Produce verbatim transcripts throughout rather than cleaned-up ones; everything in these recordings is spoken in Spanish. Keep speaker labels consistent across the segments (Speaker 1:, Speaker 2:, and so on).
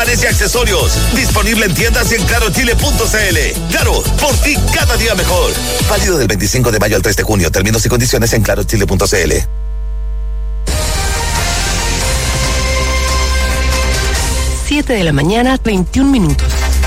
Speaker 1: celulares y accesorios. Disponible en tiendas y en claro chile punto c l. Claro, por ti cada día mejor. Válido del veinticinco de mayo al tres de junio. Términos y condiciones en claro chile punto c l.
Speaker 2: siete de la mañana, veintiún minutos.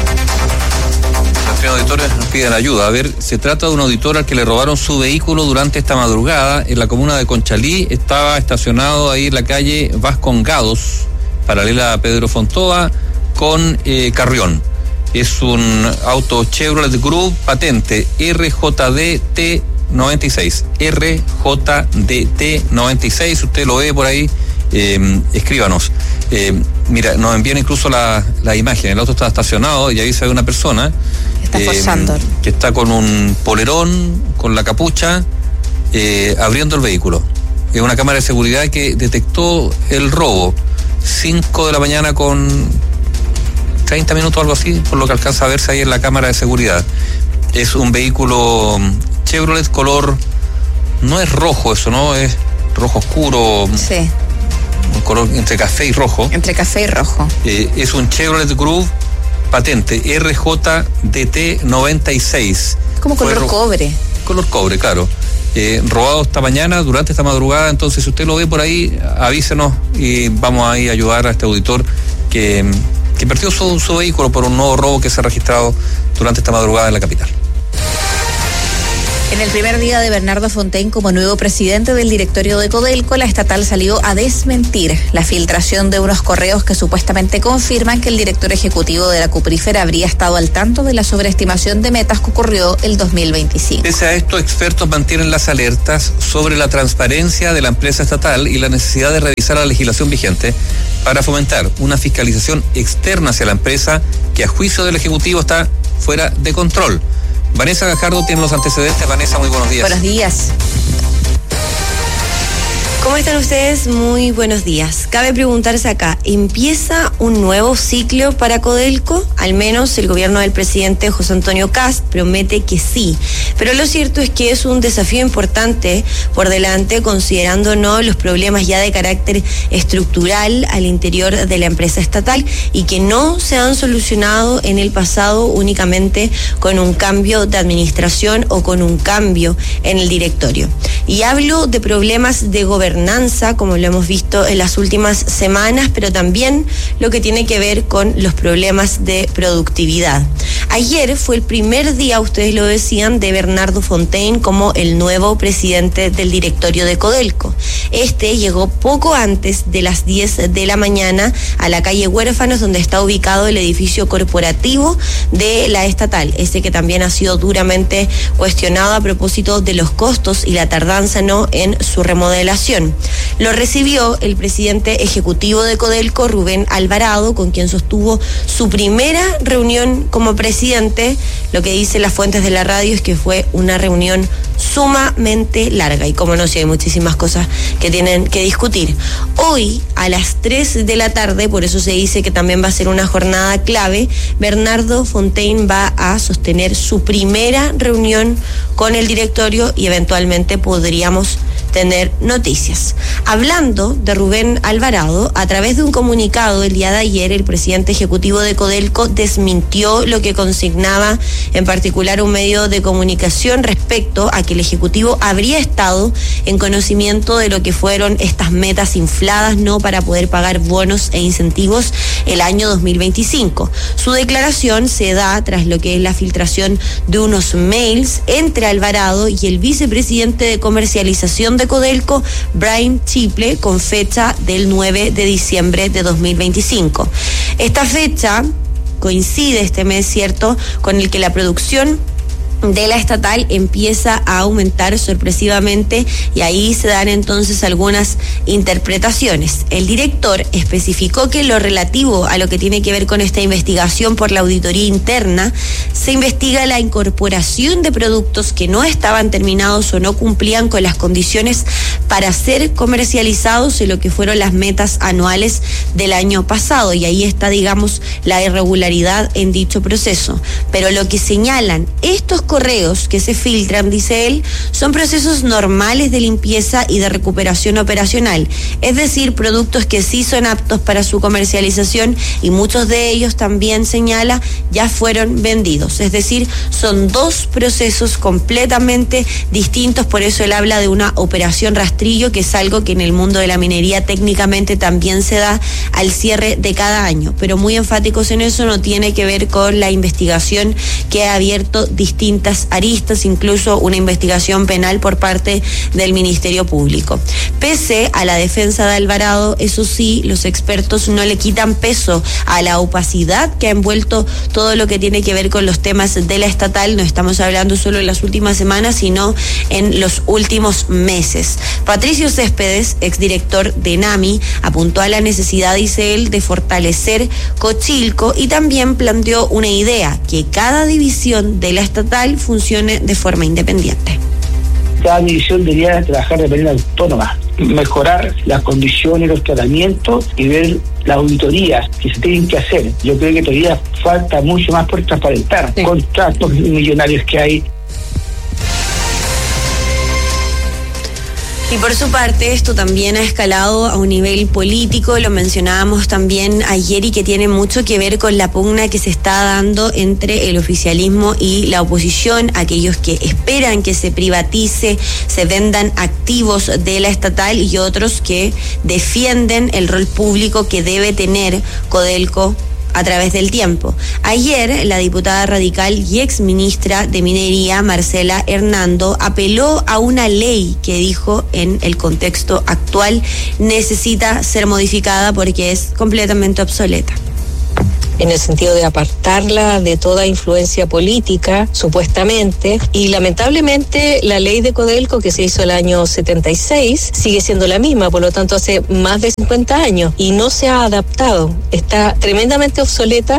Speaker 3: Los auditores nos piden ayuda. A ver, se trata de un auditor al que le robaron su vehículo durante esta madrugada en la comuna de Conchalí. Estaba estacionado ahí en la calle Vascongados, paralela a Pedro Fontova, con eh, Carrión. Es un auto Chevrolet Groove patente R J D T noventa y seis. R J D T noventa y seis, usted lo ve por ahí, eh, escríbanos. Eh, mira, nos envían incluso la, la imagen. El auto está estacionado y ahí se ve una persona
Speaker 4: está
Speaker 3: eh,
Speaker 4: forzando.
Speaker 3: que está con un polerón, con la capucha, eh, abriendo el vehículo. Es una cámara de seguridad que detectó el robo. cinco de la mañana con treinta minutos, algo así, por lo que alcanza a verse ahí en la cámara de seguridad. Es un vehículo Chevrolet color, no es rojo eso, ¿no? Es rojo oscuro.
Speaker 4: Sí.
Speaker 3: Un color entre café y rojo.
Speaker 4: Entre café y rojo.
Speaker 3: Eh, es un Chevrolet Groove patente R J D T noventa y seis.
Speaker 4: Como color ro- cobre.
Speaker 3: Color cobre, claro. Eh, robado esta mañana, durante esta madrugada. Entonces, si usted lo ve por ahí, avísenos y vamos ahí a ayudar a este auditor que, que perdió su, su vehículo por un nuevo robo que se ha registrado durante esta madrugada en la capital.
Speaker 4: En el primer día de Bernardo Fontaine como nuevo presidente del directorio de Codelco, la estatal salió a desmentir la filtración de unos correos que supuestamente confirman que el director ejecutivo de la cuprífera habría estado al tanto de la sobreestimación de metas que ocurrió el dos mil veinticinco.
Speaker 3: Pese a esto, expertos mantienen las alertas sobre la transparencia de la empresa estatal y la necesidad de revisar la legislación vigente para fomentar una fiscalización externa hacia la empresa que a juicio del Ejecutivo está fuera de control. Vanessa Gajardo tiene los antecedentes. Vanessa, muy buenos días.
Speaker 4: Buenos días.
Speaker 5: ¿Cómo están ustedes? Muy buenos días. Cabe preguntarse acá, ¿empieza un nuevo ciclo para Codelco? Al menos el gobierno del presidente José Antonio Kast promete que sí. Pero lo cierto es que es un desafío importante por delante, considerando no los problemas ya de carácter estructural al interior de la empresa estatal y que no se han solucionado en el pasado únicamente con un cambio de administración o con un cambio en el directorio. Y hablo de problemas de gobernanza, como lo hemos visto en las últimas semanas, pero también lo que tiene que ver con los problemas de productividad. Ayer fue el primer día, ustedes lo decían, de Bernardo Fontaine como el nuevo presidente del directorio de Codelco. Este llegó poco antes de las diez de la mañana a la calle Huérfanos, donde está ubicado el edificio corporativo de la estatal, ese que también ha sido duramente cuestionado a propósito de los costos y la tardanza no en su remodelación. Lo recibió el presidente ejecutivo de Codelco, Rubén Alvarado, con quien sostuvo su primera reunión como presidente. Lo que dicen las fuentes de la radio es que fue una reunión sumamente larga y como no sé, hay muchísimas cosas que tienen que discutir. Hoy a las tres de la tarde, por eso se dice que también va a ser una jornada clave, Bernardo Fontaine va a sostener su primera reunión con el directorio y eventualmente podríamos tener noticias. Hablando de Rubén Alvarado, a través de un comunicado el día de ayer, el presidente ejecutivo de Codelco desmintió lo que consignaba en particular un medio de comunicación respecto a que el ejecutivo habría estado en conocimiento de lo que fueron estas metas infladas, no para poder pagar bonos e incentivos el año dos mil veinticinco. Su declaración se da tras lo que es la filtración de unos mails entre Alvarado y el vicepresidente de comercialización de Codelco, Brian Chiple, con fecha del nueve de diciembre de dos mil veinticinco. Esta fecha coincide este mes, ¿cierto?, con el que la producción de la estatal empieza a aumentar sorpresivamente y ahí se dan entonces algunas interpretaciones. El director especificó que lo relativo a lo que tiene que ver con esta investigación por la auditoría interna, se investiga la incorporación de productos que no estaban terminados o no cumplían con las condiciones para ser comercializados en lo que fueron las metas anuales del año pasado y ahí está, digamos, la irregularidad en dicho proceso. Pero lo que señalan estos correos que se filtran, dice él, son procesos normales de limpieza y de recuperación operacional, es decir, productos que sí son aptos para su comercialización y muchos de ellos, también señala, ya fueron vendidos. Es decir, son dos procesos completamente distintos, por eso él habla de una operación rastrillo, que es algo que en el mundo de la minería técnicamente también se da al cierre de cada año, pero muy enfáticos en eso, no tiene que ver con la investigación que ha abierto distintas aristas, incluso una investigación penal por parte del Ministerio Público. Pese a la defensa de Alvarado, eso sí, los expertos no le quitan peso a la opacidad que ha envuelto todo lo que tiene que ver con los temas de la estatal. No estamos hablando solo en las últimas semanas, sino en los últimos meses. Patricio Céspedes, exdirector de NAMI, apuntó a la necesidad, dice él, de fortalecer Cochilco y también planteó una idea, que cada división de la estatal funcione de forma independiente.
Speaker 6: Cada división debería trabajar de manera autónoma, mejorar las condiciones, los tratamientos y ver las auditorías que se tienen que hacer. Yo creo que todavía falta mucho más por transparentar sí. contratos millonarios que hay.
Speaker 5: Y por su parte, esto también ha escalado a un nivel político, lo mencionábamos también ayer, y que tiene mucho que ver con la pugna que se está dando entre el oficialismo y la oposición, aquellos que esperan que se privatice, se vendan activos de la estatal, y otros que defienden el rol público que debe tener Codelco a través del tiempo. Ayer, la diputada radical y exministra de Minería, Marcela Hernando, apeló a una ley que dijo en el contexto actual necesita ser modificada porque es completamente obsoleta.
Speaker 7: En el sentido de apartarla de toda influencia política, supuestamente, y lamentablemente la ley de Codelco que se hizo el año setenta y seis sigue siendo la misma, por lo tanto hace más de cincuenta años y no se ha adaptado, está tremendamente obsoleta.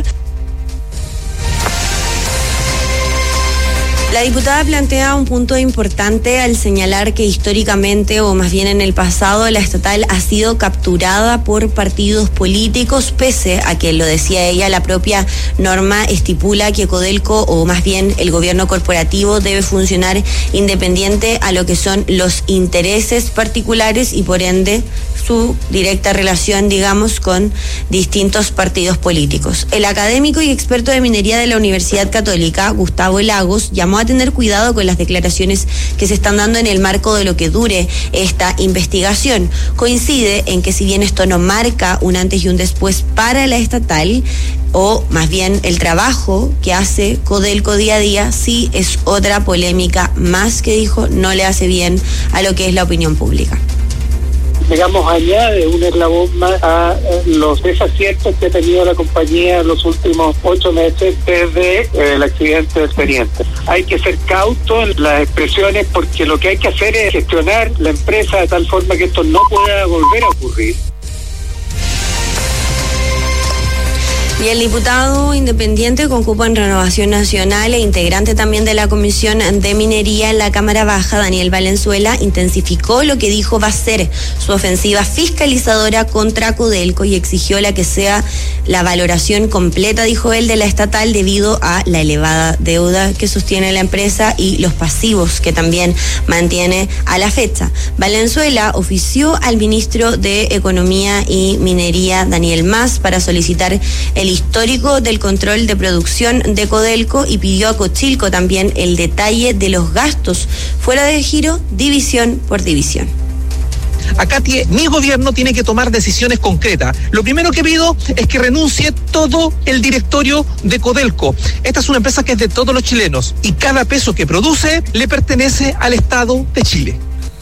Speaker 5: La diputada plantea un punto importante al señalar que históricamente, o más bien en el pasado, la estatal ha sido capturada por partidos políticos, pese a que, lo decía ella, la propia norma estipula que Codelco, o más bien el gobierno corporativo, debe funcionar independiente a lo que son los intereses particulares y por ende su directa relación, digamos, con distintos partidos políticos. El académico y experto de minería de la Universidad Católica, Gustavo Lagos, llamó a tener cuidado con las declaraciones que se están dando en el marco de lo que dure esta investigación. Coincide en que si bien esto no marca un antes y un después para la estatal, o más bien el trabajo que hace Codelco día a día, sí es otra polémica más que, dijo, no le hace bien a lo que es la opinión pública.
Speaker 8: Digamos, añade un eslabón más a los desaciertos que ha tenido la compañía en los últimos ocho meses desde eh, el accidente del Teniente. Hay que ser cauto en las expresiones porque lo que hay que hacer es gestionar la empresa de tal forma que esto no pueda volver a ocurrir.
Speaker 5: Y el diputado independiente con cupo en Renovación Nacional e integrante también de la Comisión de Minería en la Cámara Baja, Daniel Valenzuela, intensificó lo que dijo va a ser su ofensiva fiscalizadora contra Codelco y exigió la que sea la valoración completa, dijo él, de la estatal debido a la elevada deuda que sostiene la empresa y los pasivos que también mantiene a la fecha. Valenzuela ofició al ministro de Economía y Minería, Daniel Mas, para solicitar el histórico del control de producción de Codelco y pidió a Cochilco también el detalle de los gastos fuera de giro, división por división.
Speaker 9: Acá tiene, mi gobierno tiene que tomar decisiones concretas. Lo primero que pido es que renuncie todo el directorio de Codelco. Esta es una empresa que es de todos los chilenos y cada peso que produce le pertenece al Estado de Chile.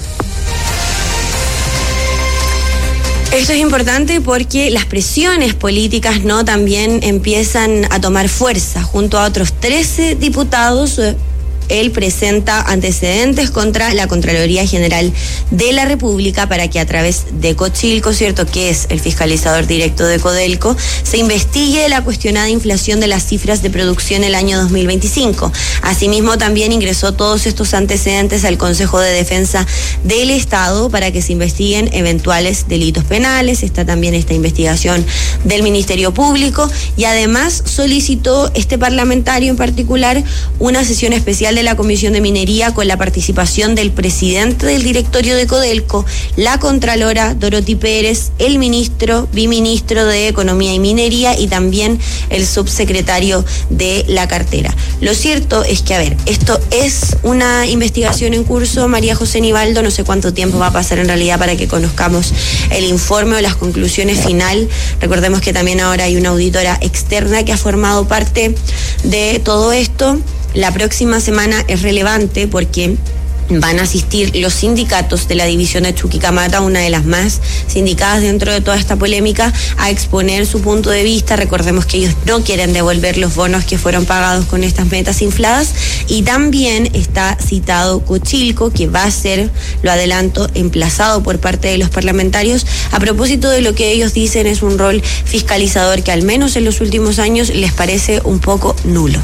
Speaker 5: Esto es importante porque las presiones políticas no también empiezan a tomar fuerza. Junto a otros trece diputados, él presenta antecedentes contra la Contraloría General de la República para que a través de Cochilco, cierto, que es el fiscalizador directo de Codelco, se investigue la cuestionada inflación de las cifras de producción el año dos mil veinticinco. Asimismo, también ingresó todos estos antecedentes al Consejo de Defensa del Estado para que se investiguen eventuales delitos penales. Está también esta investigación del Ministerio Público y además solicitó este parlamentario en particular una sesión especial virtual de la Comisión de Minería con la participación del presidente del directorio de Codelco, la contralora Dorothy Pérez, el ministro, biministro de Economía y Minería y también el subsecretario de la cartera. Lo cierto es que, a ver, esto es una investigación en curso, María José Nivaldo, no sé cuánto tiempo va a pasar en realidad para que conozcamos el informe o las conclusiones final. Recordemos que también ahora hay una auditora externa que ha formado parte de todo esto. La próxima semana es relevante porque van a asistir los sindicatos de la división de Chuquicamata, una de las más sindicadas dentro de toda esta polémica, a exponer su punto de vista. Recordemos que ellos no quieren devolver los bonos que fueron pagados con estas metas infladas. Y también está citado Cochilco, que va a ser, lo adelanto, emplazado por parte de los parlamentarios a propósito de lo que ellos dicen es un rol fiscalizador que al menos en los últimos años les parece un poco nulo.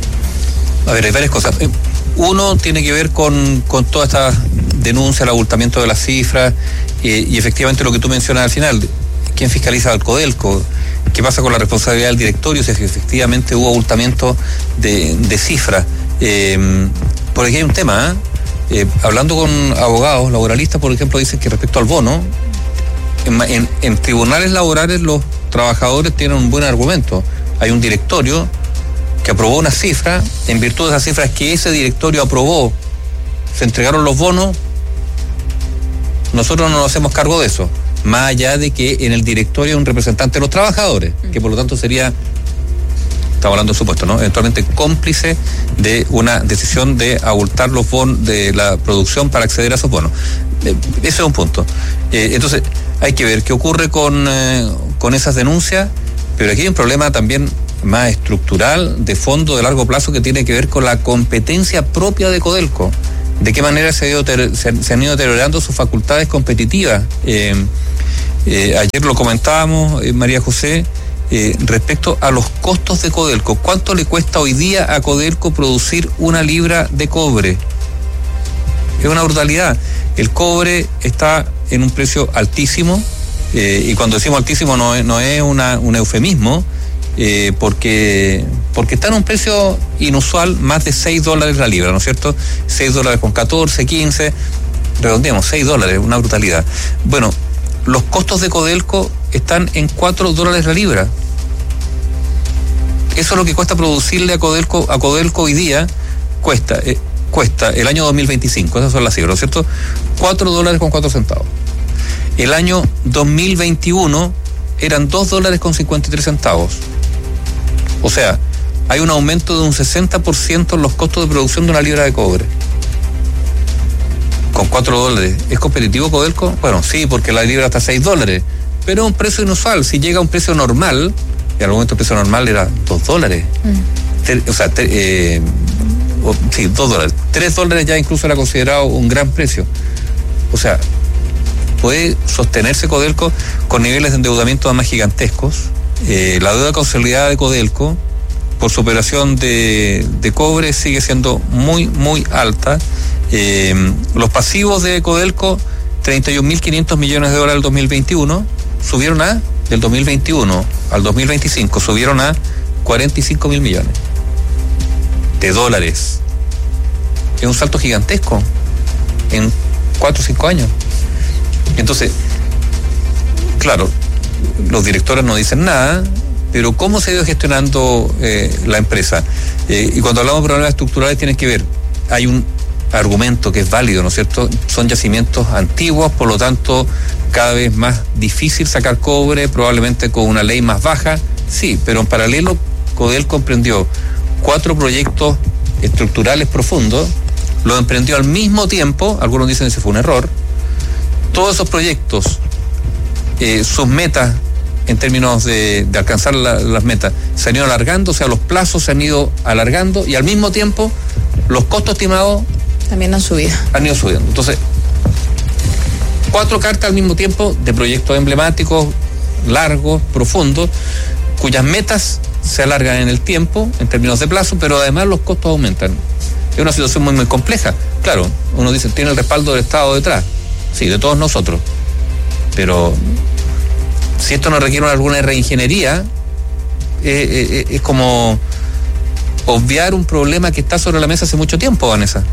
Speaker 3: A ver, hay varias cosas. Uno tiene que ver con, con toda esta denuncia, el abultamiento de las cifras eh, y efectivamente lo que tú mencionas al final, ¿quién fiscaliza al Codelco? ¿Qué pasa con la responsabilidad del directorio si efectivamente hubo abultamiento de, de cifras? Eh, por aquí hay un tema, ¿eh? Eh, hablando con abogados laboralistas, por ejemplo, dicen que respecto al bono, en, en, en tribunales laborales los trabajadores tienen un buen argumento. Hay un directorio que aprobó una cifra, en virtud de esas cifras que ese directorio aprobó, se entregaron los bonos, nosotros no nos hacemos cargo de eso, más allá de que en el directorio hay un representante de los trabajadores, que por lo tanto sería, estamos hablando de supuesto, ¿no?, eventualmente cómplice de una decisión de abultar los bonos de la producción para acceder a esos bonos. Eh, ese es un punto. Eh, entonces, hay que ver qué ocurre con, eh, con esas denuncias, pero aquí hay un problema también más estructural, de fondo, de largo plazo, que tiene que ver con la competencia propia de Codelco. De qué manera se, ha ido ter- se, se han ido deteriorando sus facultades competitivas. Eh, eh, ayer lo comentábamos, eh, María José, eh, respecto a los costos de Codelco. ¿Cuánto le cuesta hoy día a Codelco producir una libra de cobre? Es una brutalidad. El cobre está en un precio altísimo, eh, y cuando decimos altísimo no es, no es una, un eufemismo, Eh, porque porque está en un precio inusual, más de seis dólares la libra, ¿no es cierto? seis dólares con catorce, quince, redondeamos, seis dólares, una brutalidad. Bueno, los costos de Codelco están en cuatro dólares la libra. Eso es lo que cuesta producirle a Codelco, a Codelco hoy día, cuesta, eh, cuesta el año dos mil veinticinco, esas son las cifras, ¿no es cierto? cuatro dólares con cuatro centavos. El año dos mil veintiuno eran dos dólares con cincuenta y tres centavos. O sea, hay un aumento de un sesenta por ciento en los costos de producción de una libra de cobre. Con cuatro dólares. ¿Es competitivo Codelco? Bueno, sí, porque la libra está a seis dólares. Pero es un precio inusual. Si llega a un precio normal, y al momento el precio normal era dos dólares. Mm. Te, o sea, te, eh, o, sí, dos dólares. tres dólares ya incluso era considerado un gran precio. O sea, puede sostenerse Codelco con niveles de endeudamiento más gigantescos. Eh, la deuda consolidada de Codelco por su operación de, de cobre sigue siendo muy, muy alta. Eh, los pasivos de Codelco, treinta y un mil quinientos millones de dólares del dos mil veintiuno, subieron a, del dos mil veintiuno al dos mil veinticinco, subieron a cuarenta y cinco mil millones de dólares. Es un salto gigantesco en cuatro o cinco años. Entonces, claro, los directores no dicen nada, pero ¿cómo se ha ido gestionando eh, la empresa? Eh, y cuando hablamos de problemas estructurales tienen que ver, hay un argumento que es válido, ¿no es cierto? Son yacimientos antiguos, por lo tanto, cada vez más difícil sacar cobre, probablemente con una ley más baja, sí, pero en paralelo, Codelco emprendió cuatro proyectos estructurales profundos, lo emprendió al mismo tiempo, algunos dicen que ese fue un error. Todos esos proyectos, eh, sus metas en términos de, de alcanzar la, las metas, se han ido alargando, o sea, los plazos se han ido alargando y al mismo tiempo los costos estimados
Speaker 4: también han subido.
Speaker 3: Han ido subiendo. Entonces, cuatro cartas al mismo tiempo de proyectos emblemáticos, largos, profundos, cuyas metas se alargan en el tiempo, en términos de plazo, pero además los costos aumentan. Es una situación muy, muy compleja. Claro, uno dice, tiene el respaldo del Estado detrás. Sí, de todos nosotros. Pero si esto no requiere alguna reingeniería, eh, eh, es como obviar un problema que está sobre la mesa hace mucho tiempo, Vanessa.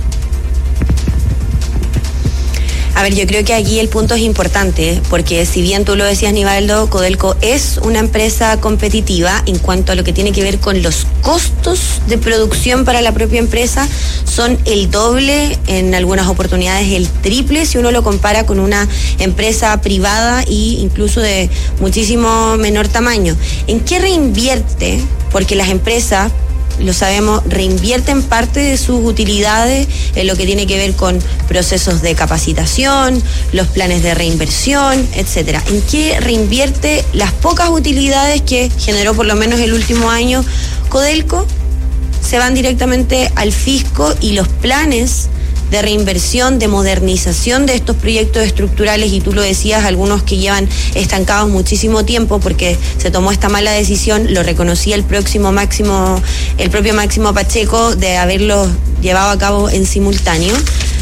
Speaker 5: A ver, yo creo que aquí el punto es importante, porque si bien tú lo decías, Nivaldo, Codelco es una empresa competitiva en cuanto a lo que tiene que ver con los costos de producción para la propia empresa, son el doble, en algunas oportunidades el triple, si uno lo compara con una empresa privada e incluso de muchísimo menor tamaño. ¿En qué reinvierte? Porque las empresas, lo sabemos, reinvierten parte de sus utilidades en lo que tiene que ver con procesos de capacitación, los planes de reinversión, etcétera. ¿En qué reinvierte las pocas utilidades que generó por lo menos el último año Codelco? Se van directamente al fisco, y los planes de reinversión, de modernización de estos proyectos estructurales, y tú lo decías, algunos que llevan estancados muchísimo tiempo porque se tomó esta mala decisión, lo reconocía el próximo Máximo, el propio Máximo Pacheco, de haberlos llevado a cabo en simultáneo.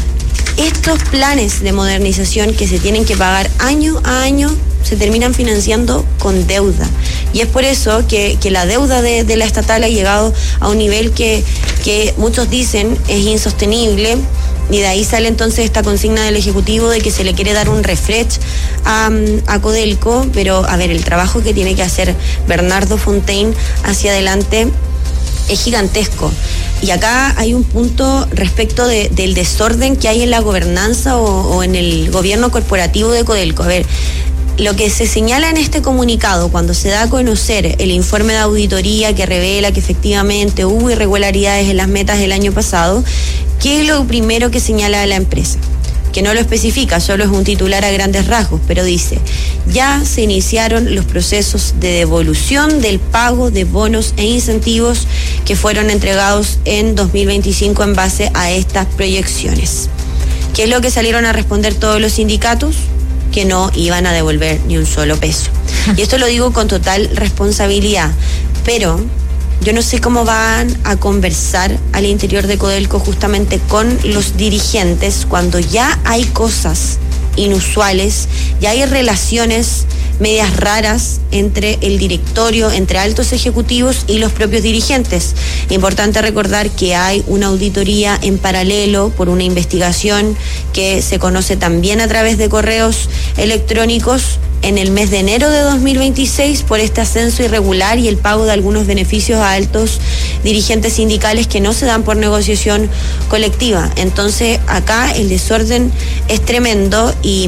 Speaker 5: Estos planes de modernización que se tienen que pagar año a año se terminan financiando con deuda. Y es por eso que, que la deuda de, de la estatal ha llegado a un nivel que, que muchos dicen es insostenible. Y de ahí sale entonces esta consigna del Ejecutivo de que se le quiere dar un refresh a, a Codelco, pero a ver, el trabajo que tiene que hacer Bernardo Fontaine hacia adelante es gigantesco. Y acá hay un punto respecto de, del desorden que hay en la gobernanza o, o en el gobierno corporativo de Codelco. A ver, lo que se señala en este comunicado, cuando se da a conocer el informe de auditoría que revela que efectivamente hubo irregularidades en las metas del año pasado, ¿qué es lo primero que señala la empresa? Que no lo especifica, solo es un titular a grandes rasgos, pero dice: ya se iniciaron los procesos de devolución del pago de bonos e incentivos que fueron entregados en dos mil veinticinco en base a estas proyecciones. ¿Qué es lo que salieron a responder todos los sindicatos? Que no iban a devolver ni un solo peso. Y esto lo digo con total responsabilidad, pero yo no sé cómo van a conversar al interior de Codelco justamente con los dirigentes cuando ya hay cosas inusuales, ya hay relaciones medias raras entre el directorio, entre altos ejecutivos y los propios dirigentes. Importante recordar que hay una auditoría en paralelo por una investigación que se conoce también a través de correos electrónicos en el mes de enero de dos mil veintiséis por este ascenso irregular y el pago de algunos beneficios a altos dirigentes sindicales que no se dan por negociación colectiva. Entonces acá el desorden es tremendo y,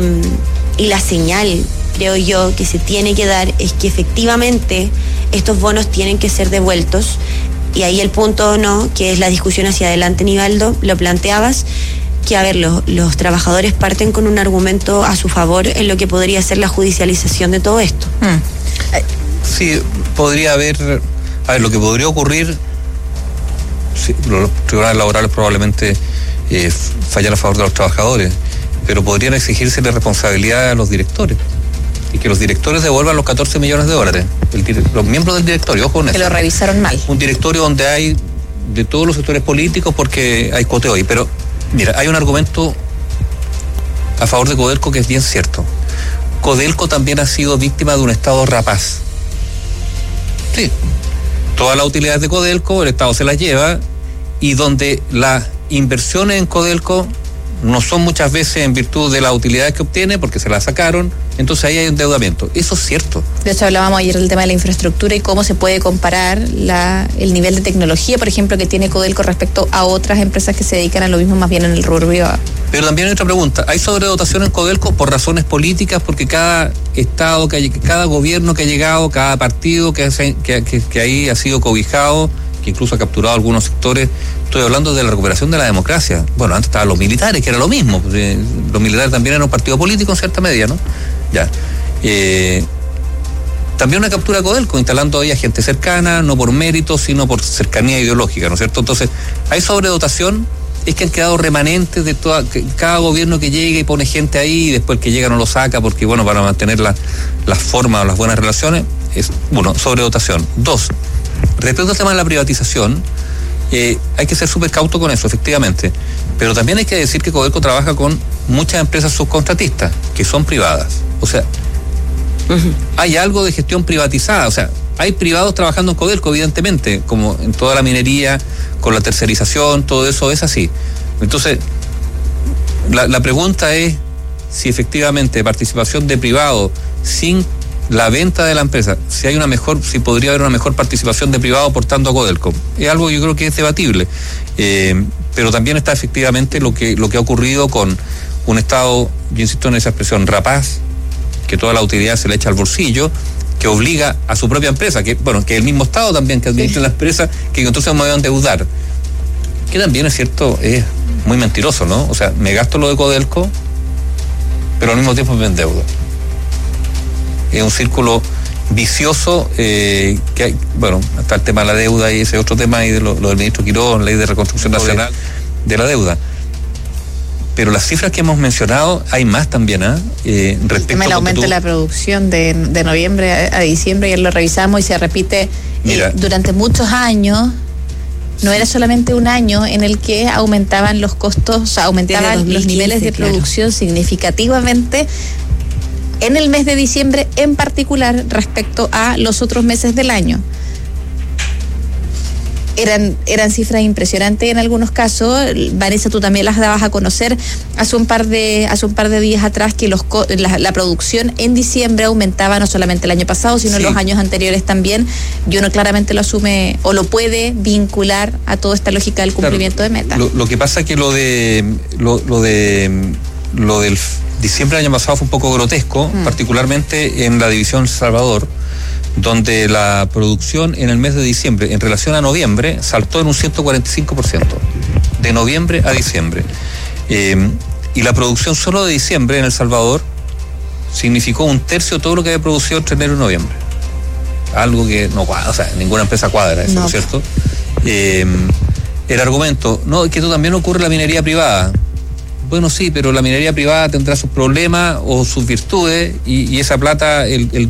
Speaker 5: y la señal, creo yo, que se tiene que dar es que efectivamente estos bonos tienen que ser devueltos. Y ahí el punto, ¿no?, que es la discusión hacia adelante, Nivaldo, lo planteabas, que a ver, los, los trabajadores parten con un argumento a su favor en lo que podría ser la judicialización de todo esto.
Speaker 3: Hmm. Sí, podría haber, a ver, lo que podría ocurrir, sí, los tribunales laborales probablemente eh, fallan a favor de los trabajadores, pero podrían exigirse la responsabilidad a los directores y que los directores devuelvan los catorce millones de dólares, el, los miembros del directorio, ojo con eso.
Speaker 4: Que lo revisaron mal.
Speaker 3: Un directorio donde hay de todos los sectores políticos porque hay coteo ahí, pero mira, hay un argumento a favor de Codelco que es bien cierto. Codelco también ha sido víctima de un Estado rapaz. Sí, todas las utilidades de Codelco el Estado se las lleva, y donde las inversiones en Codelco no son muchas veces en virtud de las utilidades que obtiene porque se las sacaron, entonces ahí hay endeudamiento. Eso es cierto.
Speaker 4: De hecho, hablábamos ayer del tema de la infraestructura y cómo se puede comparar la, el nivel de tecnología, por ejemplo, que tiene Codelco respecto a otras empresas que se dedican a lo mismo, más bien en el rubro privado.
Speaker 3: Pero también hay otra pregunta: ¿hay sobredotación en Codelco por razones políticas? Porque cada estado, que hay, cada gobierno que ha llegado, cada partido que, que, que, que ahí ha sido cobijado, que incluso ha capturado algunos sectores. Estoy hablando de la recuperación de la democracia. Bueno, antes estaban los militares, que era lo mismo. Pues, los militares también eran un partido político en cierta medida, ¿no? Ya. Eh, también una captura de Codelco, instalando ahí a gente cercana, no por mérito, sino por cercanía ideológica, ¿no es cierto? Entonces, hay sobredotación, es que han quedado remanentes de toda, que cada gobierno que llega y pone gente ahí, y después el que llega no lo saca, porque, bueno, para mantener la, las formas o las buenas relaciones, es, bueno, sobredotación. Dos, respecto al tema de la privatización, eh, hay que ser súper cauto con eso, efectivamente, pero también hay que decir que Codelco trabaja con muchas empresas subcontratistas, que son privadas. O sea, uh-huh. hay algo de gestión privatizada, o sea, Hay privados trabajando en Codelco, evidentemente, como en toda la minería, con la tercerización, todo eso es así. Entonces, la, la pregunta es si efectivamente participación de privado sin la venta de la empresa, si hay una mejor, si podría haber una mejor participación de privado aportando a Codelco. Es algo yo creo que es debatible. Eh, pero también está efectivamente lo que, lo que ha ocurrido con un Estado, yo insisto en esa expresión, rapaz, que toda la utilidad se le echa al bolsillo, que obliga a su propia empresa, que bueno, que el mismo Estado también que administra sí. la empresa, que entonces me voy a endeudar. Que también es cierto, es muy mentiroso, ¿no? O sea, me gasto lo de Codelco, pero al mismo tiempo me endeudo. Es un círculo vicioso, eh, que hay, bueno, hasta el tema de la deuda y ese otro tema y de lo, lo del ministro Quirós, ley de reconstrucción nacional de la deuda. Pero las cifras que hemos mencionado, hay más también, ¿eh? eh respecto
Speaker 4: el tema del aumento de la producción de, de noviembre a, a diciembre, ya lo revisamos y se repite eh, durante muchos años. No era solamente un año en el que aumentaban los costos, o sea, aumentaban dos mil quince, los niveles de producción claro. significativamente en el mes de diciembre en particular respecto a los otros meses del año. Eran, eran cifras impresionantes en algunos casos. Vanessa, tú también las dabas a conocer hace un par de hace un par de días atrás que los la, la producción en diciembre aumentaba no solamente el año pasado, sino sí. los años anteriores también. Y uno claramente lo asume o lo puede vincular a toda esta lógica del cumplimiento claro, de metas.
Speaker 3: Lo, lo que pasa es que lo de lo, lo de lo del diciembre del año pasado fue un poco grotesco, mm. particularmente en la división Salvador, donde la producción en el mes de diciembre en relación a noviembre saltó en un ciento cuarenta y cinco por ciento, de noviembre a diciembre. Eh, y la producción solo de diciembre en El Salvador significó un tercio de todo lo que había producido entre enero y noviembre. Algo que no cuadra, o sea, ninguna empresa cuadra, eso, ¿no es cierto? Eh, el argumento, no, es que esto también ocurre en la minería privada. Bueno, sí, pero la minería privada tendrá sus problemas o sus virtudes y, y esa plata, el, el